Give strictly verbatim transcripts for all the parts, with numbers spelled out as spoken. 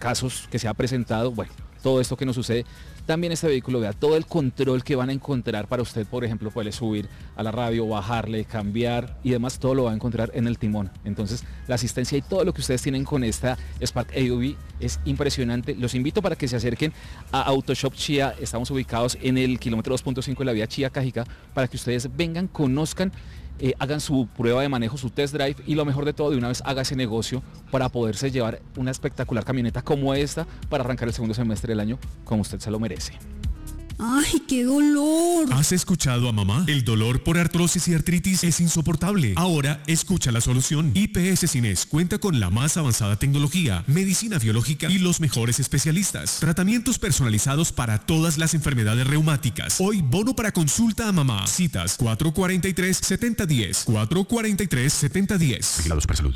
casos que se ha presentado, bueno, todo esto que nos sucede, también este vehículo, vea todo el control que van a encontrar para usted, por ejemplo, puede subir a la radio, bajarle, cambiar y demás, todo lo va a encontrar en el timón. Entonces, la asistencia y todo lo que ustedes tienen con esta Spark A U V es impresionante. Los invito para que se acerquen a Autoshop Chía. Estamos ubicados en el kilómetro dos punto cinco de la vía Chía-Cajicá, para que ustedes vengan, conozcan, Eh, hagan su prueba de manejo, su test drive, y lo mejor de todo, de una vez haga ese negocio para poderse llevar una espectacular camioneta como esta para arrancar el segundo semestre del año como usted se lo merece. ¡Ay, qué dolor! ¿Has escuchado a mamá? El dolor por artrosis y artritis es insoportable. Ahora escucha la solución. I P S Cines cuenta con la más avanzada tecnología, medicina biológica y los mejores especialistas. Tratamientos personalizados para todas las enfermedades reumáticas. Hoy bono para consulta a mamá. Citas cuatro cuatro tres, siete cero uno cero. cuatro cuatro tres, siete cero uno cero. Vigilado Supersalud.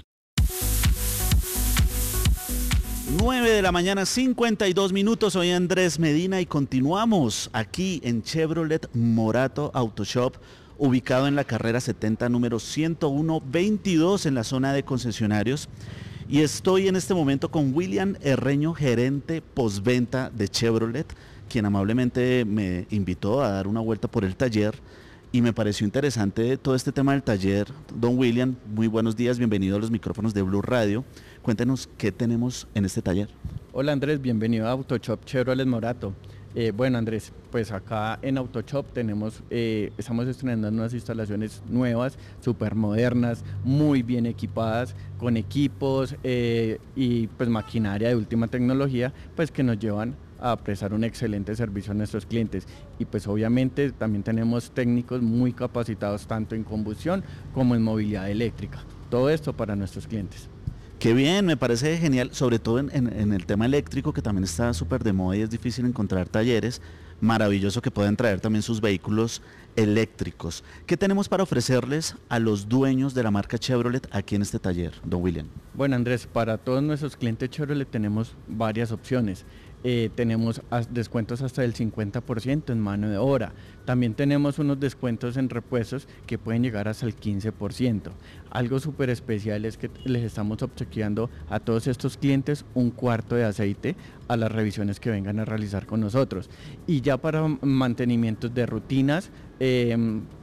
nueve de la mañana, cincuenta y dos minutos. Soy Andrés Medina y continuamos aquí en Chevrolet Morato Auto Shop, ubicado en la carrera setenta, número ciento uno veintidós, en la zona de concesionarios. Y estoy en este momento con William Herreño, gerente postventa de Chevrolet, quien amablemente me invitó a dar una vuelta por el taller. Y me pareció interesante todo este tema del taller. Don William, muy buenos días, bienvenido a los micrófonos de Blue Radio. Cuéntenos qué tenemos en este taller. Hola Andrés, bienvenido a Autoshop Chevrolet Morato. Eh, bueno Andrés, pues acá en Autoshop tenemos, eh, estamos estrenando unas instalaciones nuevas, súper modernas, muy bien equipadas, con equipos eh, y pues maquinaria de última tecnología, pues que nos llevan a prestar un excelente servicio a nuestros clientes. Y pues obviamente también tenemos técnicos muy capacitados tanto en combustión como en movilidad eléctrica. Todo esto para nuestros clientes. Qué bien, me parece genial, sobre todo en, en, en el tema eléctrico, que también está súper de moda y es difícil encontrar talleres. Maravilloso que puedan traer también sus vehículos eléctricos. ¿Qué tenemos para ofrecerles a los dueños de la marca Chevrolet aquí en este taller, don William? Bueno Andrés, para todos nuestros clientes Chevrolet tenemos varias opciones. Eh, tenemos descuentos hasta el cincuenta por ciento en mano de obra. También tenemos unos descuentos en repuestos que pueden llegar hasta el quince por ciento. Algo súper especial es que les estamos obsequiando a todos estos clientes un cuarto de aceite a las revisiones que vengan a realizar con nosotros. Y ya para mantenimientos de rutinas, eh,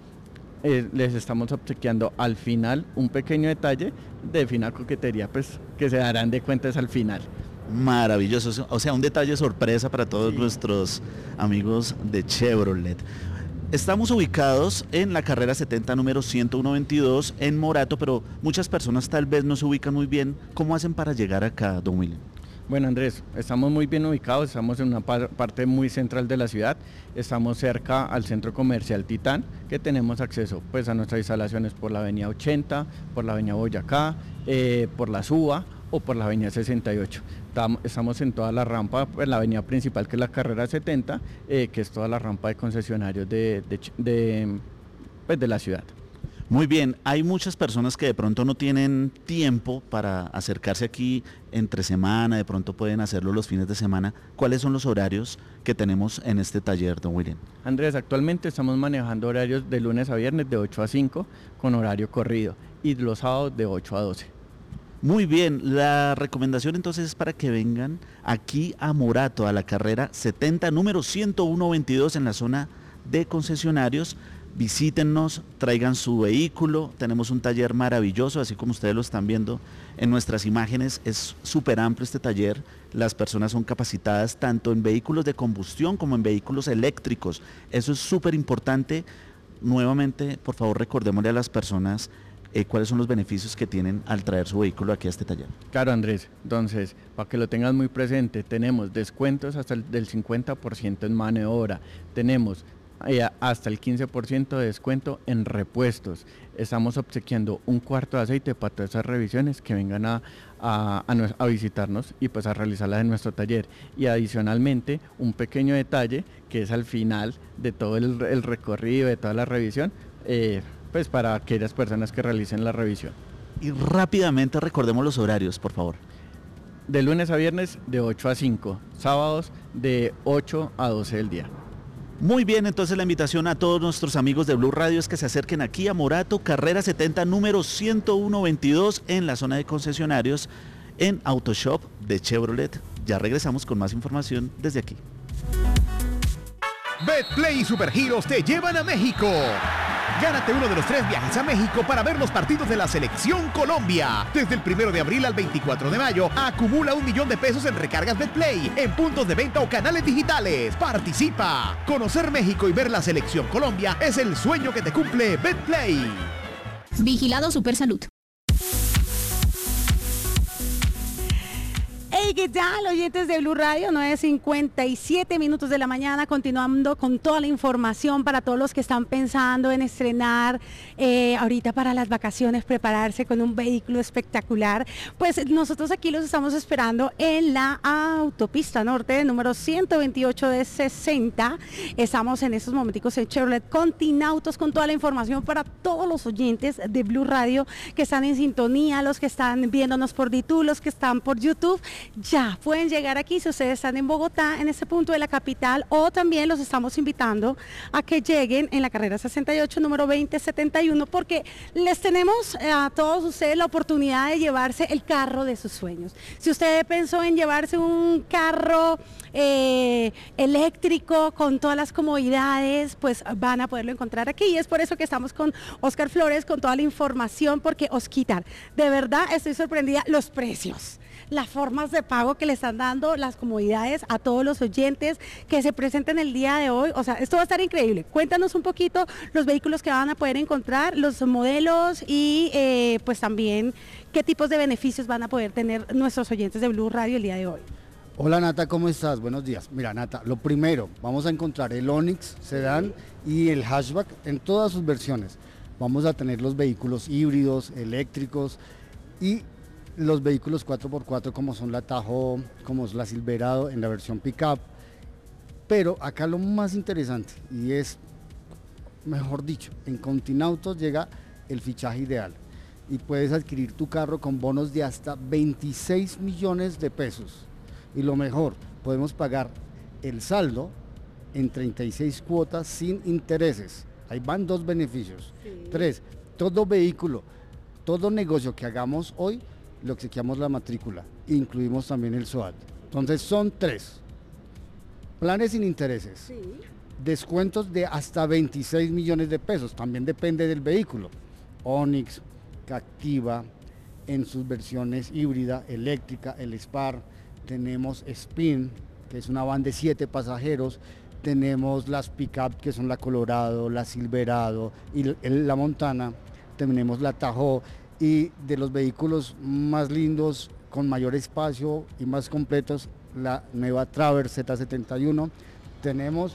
eh, les estamos obsequiando al final un pequeño detalle de fina coquetería, pues que se darán de cuentas al final. Maravilloso, o sea, un detalle sorpresa para todos sí. nuestros amigos de Chevrolet. Estamos ubicados en la carrera setenta, número ciento uno veintidós, en Morato, pero muchas personas tal vez no se ubican muy bien. ¿Cómo hacen para llegar acá, don William? Bueno Andrés, estamos muy bien ubicados, estamos en una par parte muy central de la ciudad, estamos cerca al centro comercial Titán, que tenemos acceso pues a nuestras instalaciones por la avenida ochenta, por la avenida Boyacá, eh, por la Suba o por la avenida sesenta y ocho. Estamos en toda la rampa, en la avenida principal, que es la carrera setenta, eh, que es toda la rampa de concesionarios de, de, de, pues, de la ciudad. Muy bien, hay muchas personas que de pronto no tienen tiempo para acercarse aquí entre semana, de pronto pueden hacerlo los fines de semana. ¿Cuáles son los horarios que tenemos en este taller, don William? Andrés, actualmente estamos manejando horarios de lunes a viernes de ocho a cinco con horario corrido y los sábados de ocho a doce. Muy bien, la recomendación entonces es para que vengan aquí a Morato, a la carrera setenta, número ciento uno veintidós, en la zona de concesionarios. Visítennos, traigan su vehículo, tenemos un taller maravilloso, así como ustedes lo están viendo en nuestras imágenes. Es súper amplio este taller, las personas son capacitadas tanto en vehículos de combustión como en vehículos eléctricos. Eso es súper importante. Nuevamente, por favor, recordémosle a las personas Eh, cuáles son los beneficios que tienen al traer su vehículo aquí a este taller. Claro Andrés, entonces para que lo tengas muy presente, tenemos descuentos hasta el del cincuenta por ciento en mano de obra, tenemos eh, hasta el quince por ciento de descuento en repuestos, estamos obsequiando un cuarto de aceite para todas esas revisiones que vengan a, a, a, a visitarnos y pues a realizarlas en nuestro taller, y adicionalmente un pequeño detalle que es al final de todo el, el recorrido, de toda la revisión, eh, pues para aquellas personas que realicen la revisión. Y rápidamente recordemos los horarios, por favor. De lunes a viernes de ocho a cinco, sábados de ocho a doce del día. Muy bien, entonces la invitación a todos nuestros amigos de Blue Radio es que se acerquen aquí a Morato, carrera setenta, número ciento uno veintidós, en la zona de concesionarios, en Autoshop de Chevrolet Ya regresamos con más información desde aquí. Betplay y Supergiros te llevan a México. Gánate uno de los tres viajes a México para ver los partidos de la Selección Colombia. Desde el primero de abril al veinticuatro de mayo, acumula un millón de pesos en recargas Betplay, en puntos de venta o canales digitales. ¡Participa! Conocer México y ver la Selección Colombia es el sueño que te cumple Betplay. Vigilado Supersalud. Hey, ¿qué tal, oyentes de Blue Radio? nueve cincuenta y siete minutos de la mañana, continuando con toda la información para todos los que están pensando en estrenar eh, ahorita para las vacaciones, prepararse con un vehículo espectacular. Pues nosotros aquí los estamos esperando en la autopista norte, número ciento veintiocho de sesenta. Estamos en estos momenticos en Chevrolet Continautos con toda la información para todos los oyentes de Blue Radio que están en sintonía, los que están viéndonos por D dos, los que están por YouTube. Ya pueden llegar aquí si ustedes están en Bogotá, en este punto de la capital, o también los estamos invitando a que lleguen en la carrera sesenta y ocho, número veinte setenta y uno, porque les tenemos a todos ustedes la oportunidad de llevarse el carro de sus sueños. Si usted pensó en llevarse un carro eh, eléctrico con todas las comodidades, pues van a poderlo encontrar aquí, y es por eso que estamos con Oscar Flores con toda la información, porque Osquitar, de verdad estoy sorprendida, los precios, las formas de pago que le están dando, las comodidades a todos los oyentes que se presenten el día de hoy. O sea, esto va a estar increíble. Cuéntanos un poquito los vehículos que van a poder encontrar, los modelos y eh, pues también qué tipos de beneficios van a poder tener nuestros oyentes de Blue Radio el día de hoy. Hola Nata, ¿cómo estás? Buenos días. Mira Nata, lo primero, vamos a encontrar el Onix Sedán y el Hatchback en todas sus versiones. Vamos a tener los vehículos híbridos, eléctricos y los vehículos cuatro por cuatro como son la Tahoe, como es la Silverado en la versión pickup. Pero acá lo más interesante, y es, mejor dicho, en Continautos llega el fichaje ideal y puedes adquirir tu carro con bonos de hasta veintiséis millones de pesos. Y lo mejor, podemos pagar el saldo en treinta y seis cuotas sin intereses. Ahí van dos beneficios. Sí. Tres, todo vehículo, todo negocio que hagamos hoy, le obsequiamos la matrícula, incluimos también el SOAT. Entonces son tres. Planes sin intereses. Sí. Descuentos de hasta veintiséis millones de pesos, también depende del vehículo. Onix, Captiva, en sus versiones híbrida, eléctrica, el Spar. Tenemos Spin, que es una van de siete pasajeros. Tenemos las Pickup, que son la Colorado, la Silverado y la Montana. Tenemos la Tahoe. Y de los vehículos más lindos, con mayor espacio y más completos, la nueva Traverse Z setenta y uno. Tenemos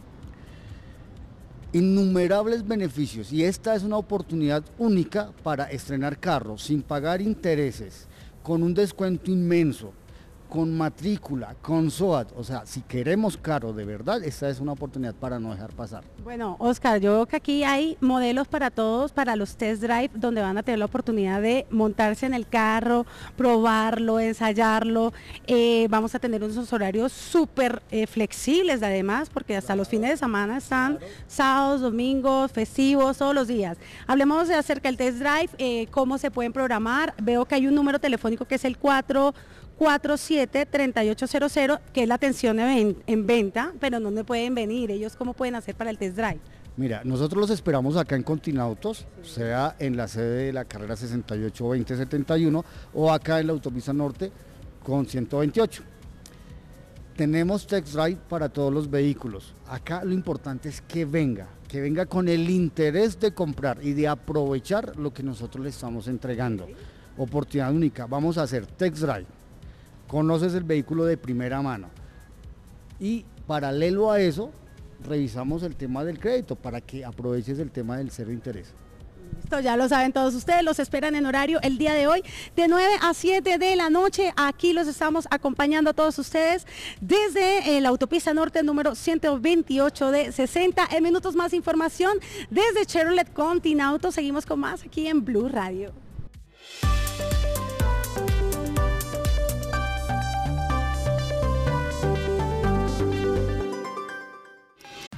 innumerables beneficios y esta es una oportunidad única para estrenar carros sin pagar intereses, con un descuento inmenso, con matrícula, con SOAT. O sea, si queremos carro de verdad, esta es una oportunidad para no dejar pasar. Bueno, Oscar, yo veo que aquí hay modelos para todos, para los test drive, donde van a tener la oportunidad de montarse en el carro, probarlo, ensayarlo. Eh, vamos a tener unos horarios súper eh, flexibles además, porque hasta claro, los fines de semana están claro. sábados, domingos, festivos, todos los días. Hablemos de acerca del test drive, eh, cómo se pueden programar. Veo que hay un número telefónico que es el cuatro cuatro siete, tres ocho cero cero, que es la atención en, en venta, pero ¿dónde pueden venir? ¿Ellos cómo pueden hacer para el test drive? Mira, nosotros los esperamos acá en Continautos, sí. sea en la sede de la carrera sesenta y ocho veinte setenta y uno o acá en la autopista norte con ciento veintiocho. Tenemos test drive para todos los vehículos. Acá lo importante es que venga, que venga con el interés de comprar y de aprovechar lo que nosotros le estamos entregando. Sí. Oportunidad única, vamos a hacer test drive. Conoces el vehículo de primera mano y paralelo a eso revisamos el tema del crédito para que aproveches el tema del cero interés. Listo, ya lo saben todos ustedes, los esperan en horario el día de hoy de nueve a siete de la noche. Aquí los estamos acompañando a todos ustedes desde eh, la autopista norte número ciento veintiocho de sesenta. En minutos más información desde Chevrolet Continautos. Seguimos con más aquí en Blue Radio.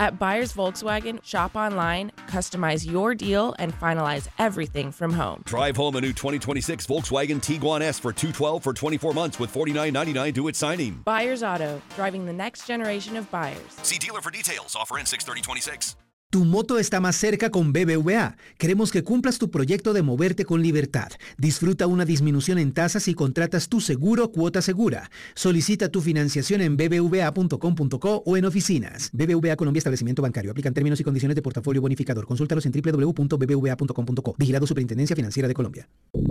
At Buyers Volkswagen, shop online, customize your deal, and finalize everything from home. Drive home a new twenty twenty-six Volkswagen Tiguan S for two hundred twelve for twenty-four months with forty-nine ninety-nine due at signing. Buyers Auto, driving the next generation of buyers. See dealer for details. Offer ends six thirty twenty-six. Tu moto está más cerca con B B V A. Queremos que cumplas tu proyecto de moverte con libertad. Disfruta una disminución en tasas si contratas tu seguro Cuota Segura. Solicita tu financiación en b b v a punto com punto co o en oficinas. B B V A Colombia Establecimiento Bancario. Aplican términos y condiciones de portafolio bonificador. Consúltalos en w w w punto b b v a punto com punto co. Vigilado Superintendencia Financiera de Colombia.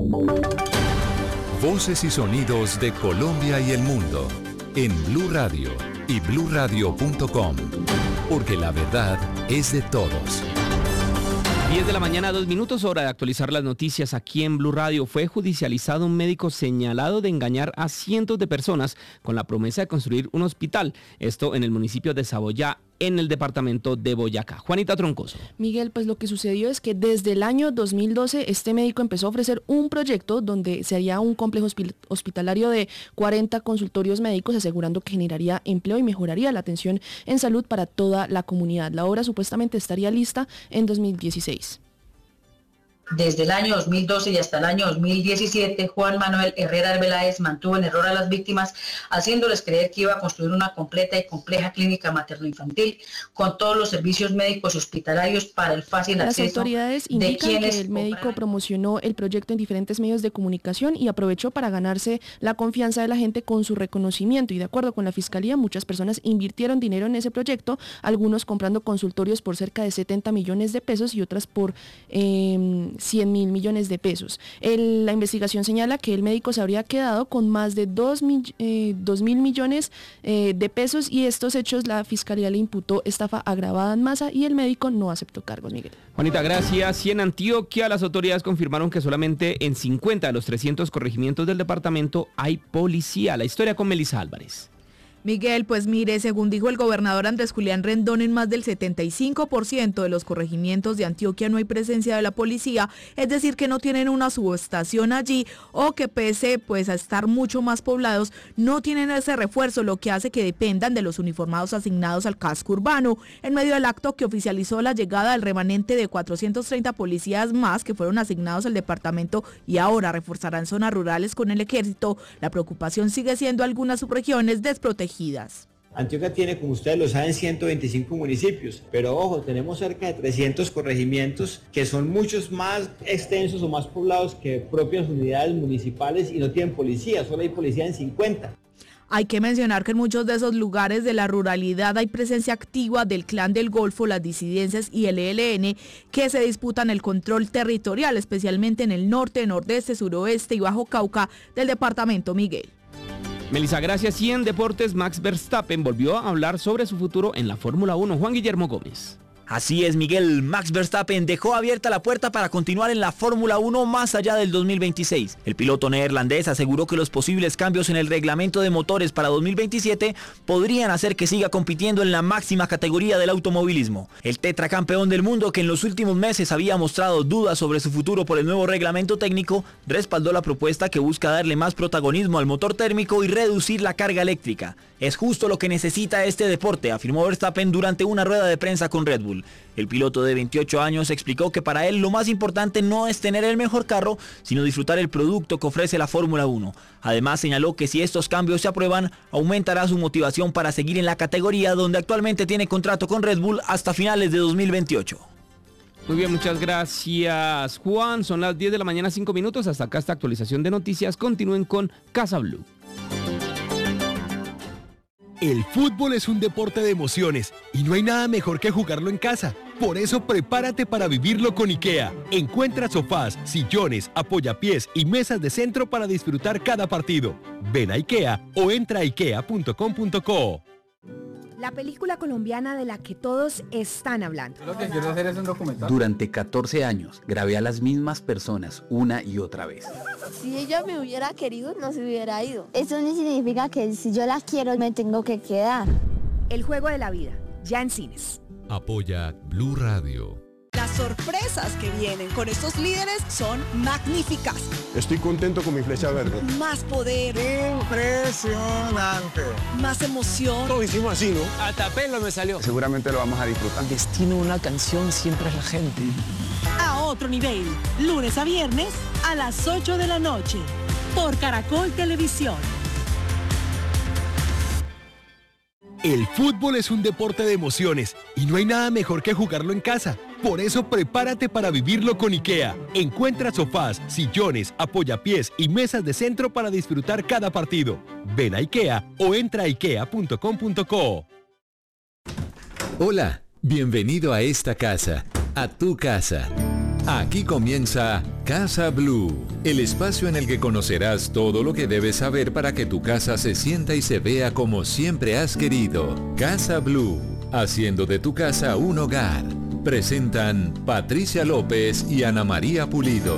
Voces y sonidos de Colombia y el mundo en Blue Radio y blue radio punto com. Porque la verdad es de todos. diez de la mañana, dos minutos, hora de actualizar las noticias aquí en Blue Radio. Fue judicializado un médico señalado de engañar a cientos de personas con la promesa de construir un hospital. Esto en el municipio de Saboyá, en el departamento de Boyacá. Juanita Troncoso. Miguel, pues lo que sucedió es que desde el año dos mil doce este médico empezó a ofrecer un proyecto donde se haría un complejo hospitalario de cuarenta consultorios médicos, asegurando que generaría empleo y mejoraría la atención en salud para toda la comunidad. La obra supuestamente estaría lista en dos mil dieciséis. Desde el año dos mil doce y hasta el año dos mil diecisiete, Juan Manuel Herrera Arbeláez mantuvo en error a las víctimas, haciéndoles creer que iba a construir una completa y compleja clínica materno-infantil con todos los servicios médicos y hospitalarios para el fácil Las acceso autoridades de indican quienes que el médico promocionó el proyecto en diferentes medios de comunicación y aprovechó para ganarse la confianza de la gente con su reconocimiento. Y de acuerdo con la Fiscalía, muchas personas invirtieron dinero en ese proyecto, algunos comprando consultorios por cerca de setenta millones de pesos y otras por eh, cien mil millones de pesos. El, la investigación señala que el médico se habría quedado con más de dos mil millones eh, de pesos, y estos hechos la Fiscalía le imputó estafa agravada en masa y el médico no aceptó cargos, Miguel. Juanita, gracias. Y en Antioquia las autoridades confirmaron que solamente en cincuenta de los trescientos corregimientos del departamento hay policía. La historia con Melissa Álvarez. Miguel, pues mire, según dijo el gobernador Andrés Julián Rendón, en más del setenta y cinco por ciento de los corregimientos de Antioquia no hay presencia de la policía, es decir, que no tienen una subestación allí, o que pese pues a estar mucho más poblados, no tienen ese refuerzo, lo que hace que dependan de los uniformados asignados al casco urbano. En medio del acto que oficializó la llegada del remanente de cuatrocientos treinta policías más que fueron asignados al departamento y ahora reforzarán zonas rurales con el ejército, la preocupación sigue siendo algunas subregiones desprotegidas. Antioquia tiene, como ustedes lo saben, ciento veinticinco municipios, pero ojo, tenemos cerca de trescientos corregimientos que son muchos más extensos o más poblados que propias unidades municipales y no tienen policía, solo hay policía en cincuenta. Hay que mencionar que en muchos de esos lugares de la ruralidad hay presencia activa del Clan del Golfo, las disidencias y el E L N, que se disputan el control territorial, especialmente en el norte, nordeste, suroeste y Bajo Cauca del departamento, Miguel. Melissa, gracias. Y en deportes, Max Verstappen volvió a hablar sobre su futuro en la Fórmula uno. Juan Guillermo Gómez. Así es, Miguel. Max Verstappen dejó abierta la puerta para continuar en la Fórmula uno más allá del dos mil veintiséis. El piloto neerlandés aseguró que los posibles cambios en el reglamento de motores para dos mil veintisiete podrían hacer que siga compitiendo en la máxima categoría del automovilismo. El tetracampeón del mundo, que en los últimos meses había mostrado dudas sobre su futuro por el nuevo reglamento técnico, respaldó la propuesta que busca darle más protagonismo al motor térmico y reducir la carga eléctrica. Es justo lo que necesita este deporte, afirmó Verstappen durante una rueda de prensa con Red Bull. El piloto de veintiocho años explicó que para él lo más importante no es tener el mejor carro, sino disfrutar el producto que ofrece la Fórmula uno. Además señaló que si estos cambios se aprueban, aumentará su motivación para seguir en la categoría, donde actualmente tiene contrato con Red Bull hasta finales de dos mil veintiocho. Muy bien, muchas gracias, Juan. Son las diez de la mañana, cinco minutos. Hasta acá esta actualización de noticias. Continúen con Casa Blue. El fútbol es un deporte de emociones y no hay nada mejor que jugarlo en casa. Por eso prepárate para vivirlo con IKEA. Encuentra sofás, sillones, apoyapiés y mesas de centro para disfrutar cada partido. Ven a IKEA o entra a ikea punto com punto co. La película colombiana de la que todos están hablando. Lo que quiero hacer es un documental. Durante catorce años grabé a las mismas personas una y otra vez. Si ella me hubiera querido, no se hubiera ido. Eso no significa que si yo la quiero, me tengo que quedar. El juego de la vida, ya en cines. Apoya Blue Radio. Las sorpresas que vienen con estos líderes son magníficas. Estoy contento con mi flecha verde. Más poder. Impresionante. Más emoción. Todos hicimos así, ¿no? Hasta pelo me salió. Seguramente lo vamos a disfrutar. El destino de una canción siempre es la gente. A otro nivel, lunes a viernes a las ocho de la noche, por Caracol Televisión. El fútbol es un deporte de emociones y no hay nada mejor que jugarlo en casa. Por eso prepárate para vivirlo con IKEA. Encuentra sofás, sillones, apoyapiés y mesas de centro para disfrutar cada partido. Ven a IKEA o entra a ikea punto com punto co. Hola, bienvenido a esta casa, a tu casa. Aquí comienza Casa Blue, el espacio en el que conocerás todo lo que debes saber para que tu casa se sienta y se vea como siempre has querido. Casa Blue, haciendo de tu casa un hogar. Presentan Patricia López y Ana María Pulido.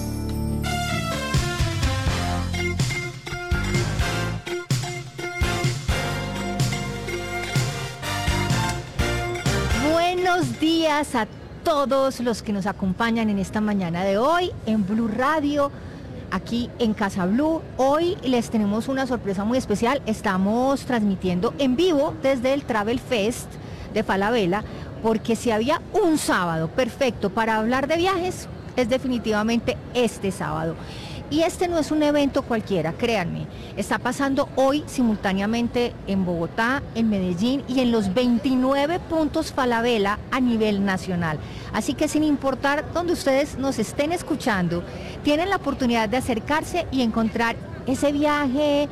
Buenos días a todos los que nos acompañan en esta mañana de hoy en Blue Radio, aquí en Casa Blue. Hoy les tenemos una sorpresa muy especial. Estamos transmitiendo en vivo desde el Travel Fest de Falabella, porque si había un sábado perfecto para hablar de viajes, es definitivamente este sábado. Y este no es un evento cualquiera, créanme. Está pasando hoy simultáneamente en Bogotá, en Medellín y en los veintinueve puntos Falabella a nivel nacional. Así que sin importar dónde ustedes nos estén escuchando, tienen la oportunidad de acercarse y encontrar ese viaje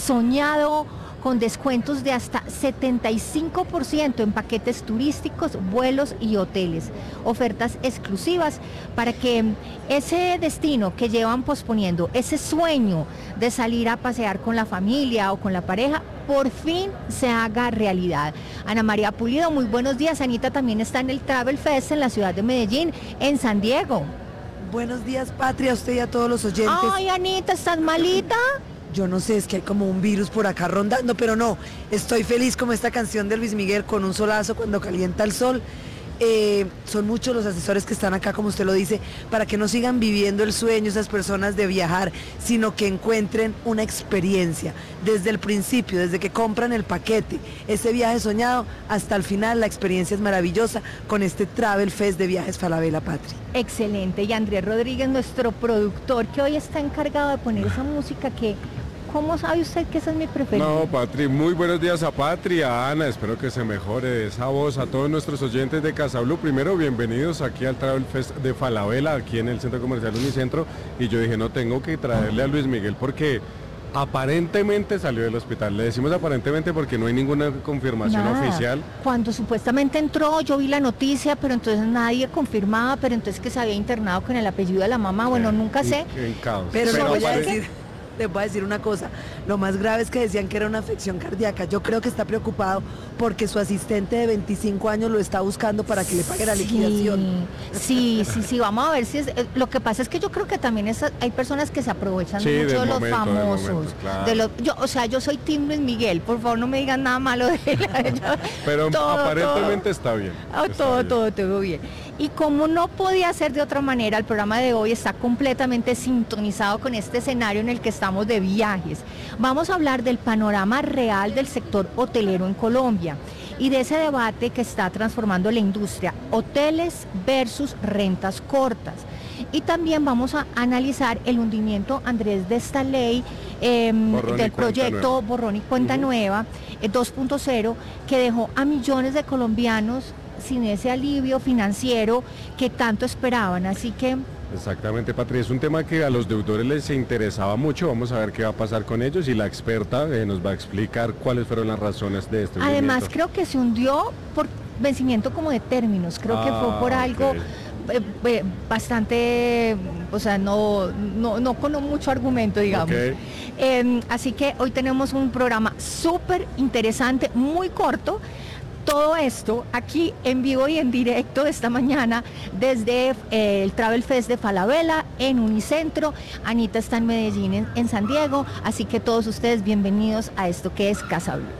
soñado con descuentos de hasta setenta y cinco por ciento en paquetes turísticos, vuelos y hoteles. Ofertas exclusivas para que ese destino que llevan posponiendo, ese sueño de salir a pasear con la familia o con la pareja, por fin se haga realidad. Ana María Pulido, muy buenos días. Anita también está en el Travel Fest en la ciudad de Medellín, en San Diego. Buenos días, Patria, a usted y a todos los oyentes. Ay, Anita, ¿estás malita? Yo no sé, es que hay como un virus por acá rondando, pero no, estoy feliz como esta canción de Luis Miguel, con un solazo cuando calienta el sol. Eh, son muchos los asesores que están acá, como usted lo dice, para que no sigan viviendo el sueño esas personas de viajar, sino que encuentren una experiencia desde el principio, desde que compran el paquete, ese viaje soñado hasta el final. La experiencia es maravillosa con este Travel Fest de Viajes Falabella, Patria. Excelente. Y Andrés Rodríguez, nuestro productor, que hoy está encargado de poner esa música que... ¿Cómo sabe usted que esa es mi preferida? No, Patri, muy buenos días a Patri, a Ana, espero que se mejore esa voz, a todos nuestros oyentes de Casa Blue. Primero, bienvenidos aquí al Travel Fest de Falabella, aquí en el Centro Comercial Unicentro, y yo dije, no, tengo que traerle a Luis Miguel porque aparentemente salió del hospital. Le decimos aparentemente porque no hay ninguna confirmación Nada. oficial. Cuando supuestamente entró, yo vi la noticia, pero entonces nadie confirmaba, pero entonces que se había internado con el apellido de la mamá, bueno, eh, nunca sé. En caos. Pero, pero le voy a parece... decir... Les voy a decir una cosa, lo más grave es que decían que era una afección cardíaca. Yo creo que está preocupado porque su asistente de veinticinco años lo está buscando para que le pague la liquidación. Sí, sí, sí, vamos a ver si es... Lo que pasa es que yo creo que también es, hay personas que se aprovechan sí, mucho de los momento, famosos. Momento, claro. de los, yo, o sea, yo soy Team Luis Miguel, por favor no me digan nada malo de él. Pero todo, aparentemente todo, está bien. Oh, está todo, bien. todo, todo bien. Y como no podía ser de otra manera, el programa de hoy está completamente sintonizado con este escenario en el que estamos de viajes. Vamos a hablar del panorama real del sector hotelero en Colombia y de ese debate que está transformando la industria, hoteles versus rentas cortas. Y también vamos a analizar el hundimiento, Andrés, de esta ley eh, del proyecto Borrón y Cuenta uh-huh. Nueva eh, dos punto cero, que dejó a millones de colombianos sin ese alivio financiero que tanto esperaban. Así que... Exactamente, Patri, es un tema que a los deudores les interesaba mucho. Vamos a ver qué va a pasar con ellos y la experta eh, nos va a explicar cuáles fueron las razones de este hundimiento. Además, creo que se hundió por vencimiento como de términos, creo ah, que fue por algo okay. eh, eh, bastante, o sea, no, no, no con mucho argumento, digamos. Okay. Eh, así que hoy tenemos un programa súper interesante, muy corto. Todo esto aquí en vivo y en directo esta mañana desde eh, el Travel Fest de Falabella en Unicentro. Anita está en Medellín, en, en San Diego, así que todos ustedes bienvenidos a esto que es Casa Blue.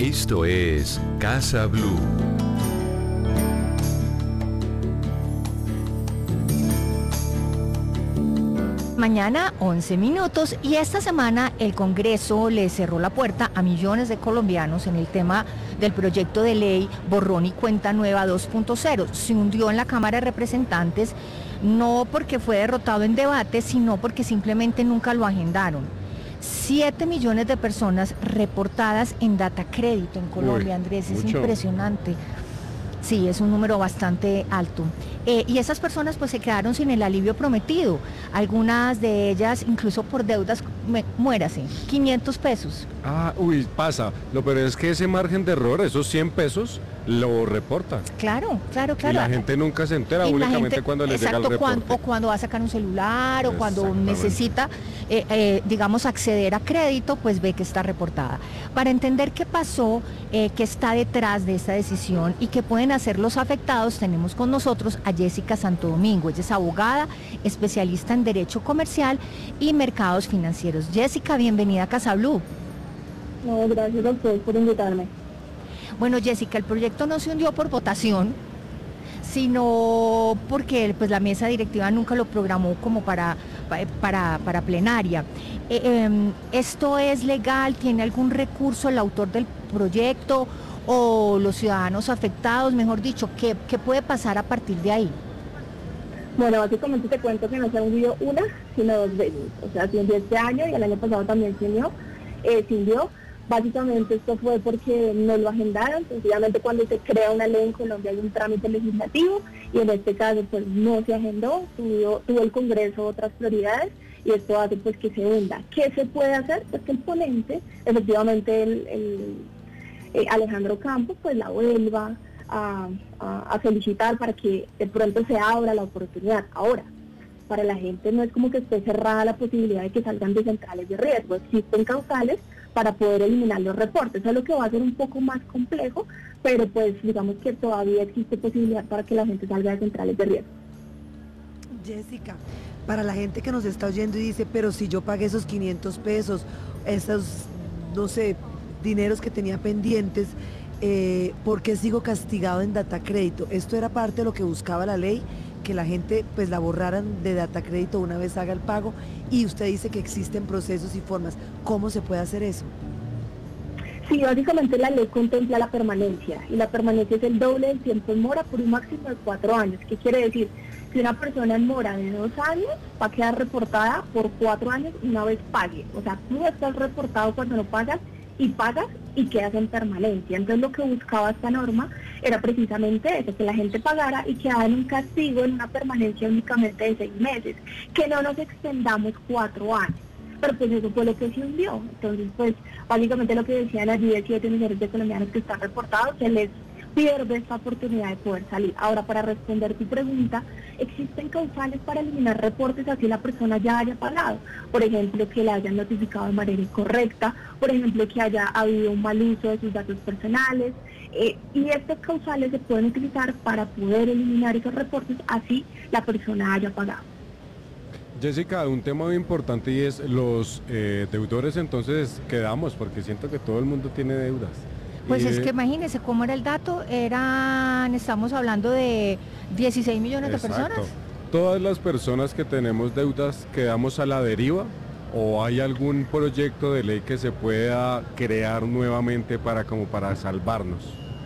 Esto es Casa Blue. Mañana once minutos y esta semana el Congreso le cerró la puerta a millones de colombianos en el tema del proyecto de ley Borrón y Cuenta Nueva dos punto cero. Se hundió en la Cámara de Representantes no porque fue derrotado en debate, sino porque simplemente nunca lo agendaron. Siete millones de personas reportadas en data crédito en Colombia, Uy, Andrés, es mucho. Impresionante. Sí, es un número bastante alto. Eh, y esas personas pues se quedaron sin el alivio prometido. Algunas de ellas incluso por deudas, me, muérase, quinientos pesos. Ah, uy, pasa. Lo peor es que ese margen de error, esos cien pesos, lo reportan. Claro, claro, claro. Y la gente nunca se entera, y únicamente gente, cuando les exacto, llega el reporte. Cuando, o cuando va a sacar un celular, o cuando necesita, eh, eh, digamos, acceder a crédito, pues ve que está reportada. Para entender qué pasó, eh, qué está detrás de esta decisión y qué pueden hacer los afectados, tenemos con nosotros a Jessica Santo Domingo. Ella es abogada, especialista en Derecho Comercial y Mercados Financieros. Jessica, bienvenida a Casa Blue. No, gracias a ustedes por invitarme. Bueno, Jessica, el proyecto no se hundió por votación, sino porque pues, la mesa directiva nunca lo programó como para, para, para plenaria. Eh, eh, ¿Esto es legal? ¿Tiene algún recurso el autor del proyecto o los ciudadanos afectados? Mejor dicho, ¿qué, qué puede pasar a partir de ahí? Bueno, básicamente te cuento que no se ha hundido una, sino dos veces. O sea, se hundió este año y el año pasado también se hundió. Eh, se hundió. Básicamente esto fue porque no lo agendaron. Sencillamente cuando se crea una ley en Colombia hay un trámite legislativo y en este caso pues no se agendó, tuvo, tuvo el Congreso otras prioridades y esto hace pues que se hunda. ¿Qué se puede hacer? Pues que el ponente, efectivamente el, el eh, Alejandro Campos, pues la vuelva a, a, a solicitar para que de pronto se abra la oportunidad. Ahora, para la gente no es como que esté cerrada la posibilidad de que salgan de centrales de riesgo, existen causales para poder eliminar los reportes. Eso es lo que va a ser un poco más complejo, pero pues digamos que todavía existe posibilidad para que la gente salga de centrales de riesgo. Jessica, para la gente que nos está oyendo y dice, pero si yo pagué esos quinientos pesos, esos, no sé, dineros que tenía pendientes, eh, ¿por qué sigo castigado en data crédito? Esto era parte de lo que buscaba la ley, que la gente pues la borraran de data crédito una vez haga el pago, y usted dice que existen procesos y formas. ¿Cómo se puede hacer eso? Sí, básicamente la ley contempla la permanencia, y la permanencia es el doble del tiempo en mora por un máximo de cuatro años. ¿Qué quiere decir? Si una persona en mora de dos años va a quedar reportada por cuatro años una vez pague. O sea, tú estás reportado cuando no pagas y pagas y quedas en permanencia. Entonces lo que buscaba esta norma era precisamente eso, que la gente pagara y quedara en un castigo, en una permanencia únicamente de seis meses, que no nos extendamos cuatro años. Pero pues eso fue lo que se hundió. Entonces pues básicamente lo que decían las diecisiete millones de colombianos que están reportados, se les pierde esta oportunidad de poder salir. Ahora, para responder tu pregunta, existen causales para eliminar reportes así la persona ya haya pagado. Por ejemplo, que le hayan notificado de manera incorrecta, por ejemplo, que haya habido un mal uso de sus datos personales, eh, y estos causales se pueden utilizar para poder eliminar esos reportes así la persona haya pagado. Jessica, un tema muy importante y es los eh, deudores, entonces quedamos, porque siento que todo el mundo tiene deudas. Pues es que imagínense cómo era el dato, eran, estamos hablando de dieciséis millones Exacto. de personas. ¿Todas las personas que tenemos deudas quedamos a la deriva o hay algún proyecto de ley que se pueda crear nuevamente para como para salvarnos?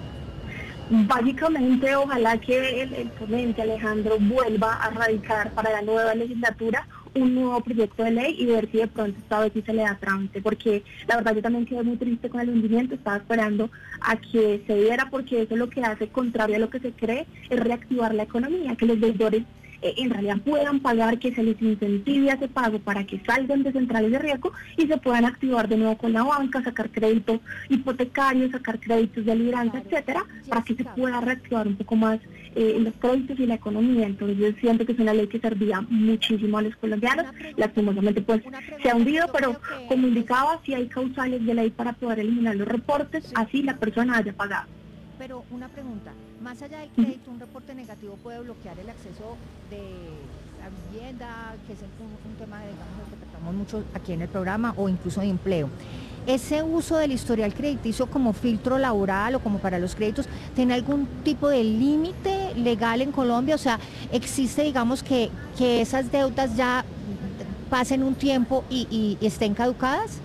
Básicamente, ojalá que el, el ponente Alejandro vuelva a radicar para la nueva legislatura un nuevo proyecto de ley y ver si de pronto esta vez sí se le da trámite, porque la verdad yo también quedé muy triste con el hundimiento, estaba esperando a que se diera, porque eso lo que hace, contrario a lo que se cree, es reactivar la economía, que los deudores eh, en realidad puedan pagar, que se les incentive ese pago para que salgan de centrales de riesgo y se puedan activar de nuevo con la banca, sacar crédito hipotecario, sacar créditos de libranza, etcétera, para que se pueda reactivar un poco más eh, los créditos y la economía. Entonces yo siento que es una ley que servía muchísimo a los colombianos, lastimosamente pues se ha hundido, pero como indicaba, si hay causales de ley para poder eliminar los reportes, así la persona haya pagado. Pero una pregunta, Más allá del crédito, un reporte negativo puede bloquear el acceso de la vivienda, que es un, un tema, digamos, que tratamos mucho aquí en el programa, o incluso de empleo. ¿Ese uso del historial crediticio como filtro laboral o como para los créditos tiene algún tipo de límite legal en Colombia? O sea, ¿existe, digamos, que, que esas deudas ya pasen un tiempo y, y, y estén caducadas?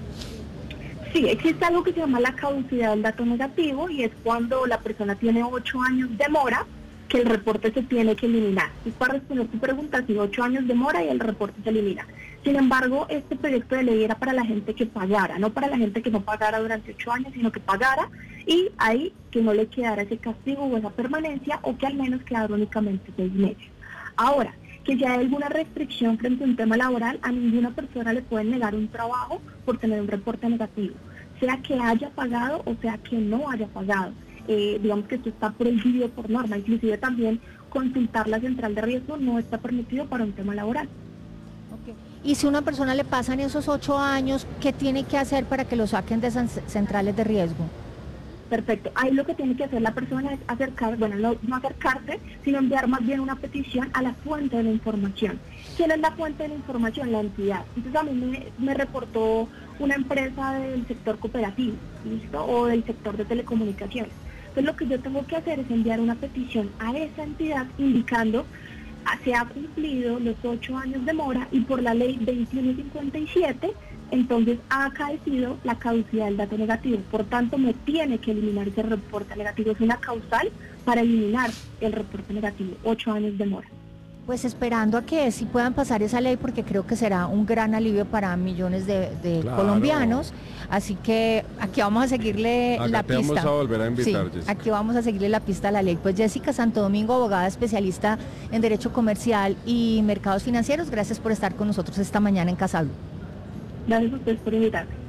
Sí, existe algo que se llama la caducidad del dato negativo, y es cuando la persona tiene ocho años de mora que el reporte se tiene que eliminar. Y para responder tu pregunta, si ocho años de mora y el reporte se elimina. Sin embargo, este proyecto de ley era para la gente que pagara, no para la gente que no pagara durante ocho años, sino que pagara y ahí que no le quedara ese castigo o esa permanencia, o que al menos quedara únicamente seis meses. Ahora, que ya hay alguna restricción frente a un tema laboral, a ninguna persona le pueden negar un trabajo por tener un reporte negativo, sea que haya pagado o sea que no haya pagado. Eh, digamos que esto está prohibido por norma, inclusive también consultar la central de riesgo no está permitido para un tema laboral. Okay. Y si una persona le pasan esos ocho años, ¿qué tiene que hacer para que lo saquen de esas centrales de riesgo? Perfecto, ahí lo que tiene que hacer la persona es acercar, bueno, no, no acercarse, sino enviar más bien una petición a la fuente de la información. ¿Quién es la fuente de la información? La entidad. Entonces a mí me, me reportó una empresa del sector cooperativo, ¿listo? O del sector de telecomunicaciones. Entonces lo que yo tengo que hacer es enviar una petición a esa entidad indicando se ha cumplido los ocho años de mora y por la ley veintiuno cincuenta y siete, entonces ha acaecido la caducidad del dato negativo. Por tanto, me tiene que eliminar ese reporte negativo. Es una causal para eliminar el reporte negativo, ocho años de mora. Pues esperando a que sí puedan pasar esa ley, porque creo que será un gran alivio para millones de, de claro. colombianos. Así que aquí vamos a seguirle Acá la te pista. Vamos a volver a invitar, sí, aquí vamos a seguirle la pista a la ley. Pues Jessica Santo Domingo, abogada especialista en Derecho Comercial y Mercados Financieros, gracias por estar con nosotros esta mañana en Casa Blu. Gracias a ustedes por invitarme.